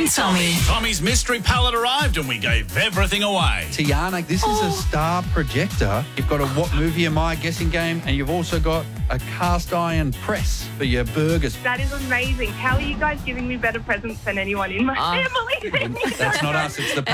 and Tommy. Tommy's mystery pallet arrived and we gave everything away. Tiana, this is a star projector. You've got a What Movie Am I guessing game, and you've also got a cast iron press for your burgers. That is amazing. How are you guys giving me better presents than anyone in my family? That's not us, it's the